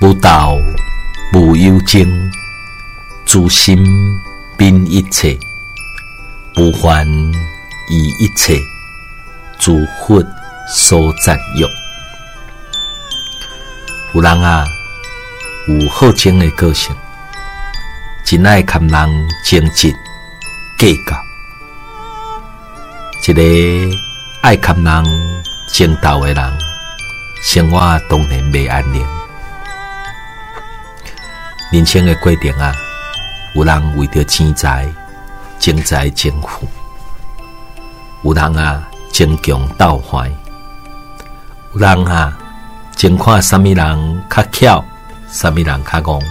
无道无有情，自心泯一切，无烦依一切，自佛所赞誉。有人啊，有好情的个性，真爱跟人争执计较，一个爱跟人争斗的人，生活当然袂安宁。人生的过程啊，有人为着钱财争财争富，有人啊争强斗坏，有人啊争看什么人较巧，什么人较戆，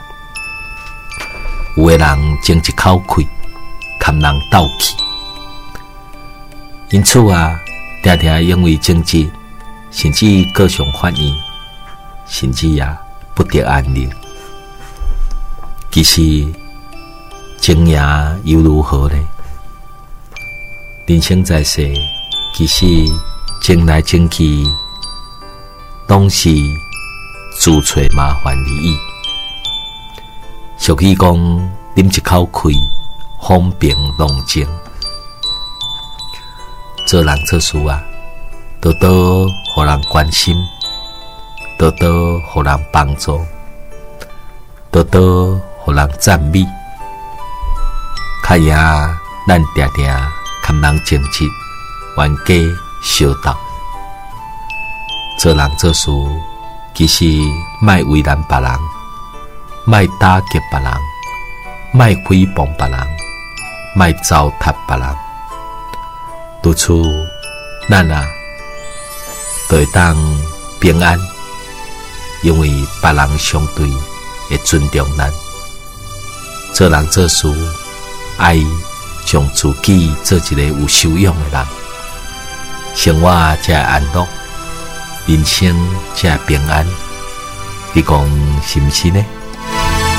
有的人争一口气，跟人斗气。因此啊，常常因为争执，甚至各种反应，甚至啊不得安宁。其实争赢又如何呢？人生在世，其实争来争去，拢是自找麻烦而已。俗语讲，啉一口气，风平浪静。做人做事啊，多多互人关心，多多互人帮助，多多互人赞美。较赢咱常常跟人争执，冤家相斗。做人做事，其实莫为难别人，莫打击别人，莫诽谤别人，莫糟蹋别人。如此，咱啊，就会当平安，因为别人相对会尊重咱。做人做事，爱将自己做一个有修养的人，生活才会安乐，人生才会平安。你讲是不是呢？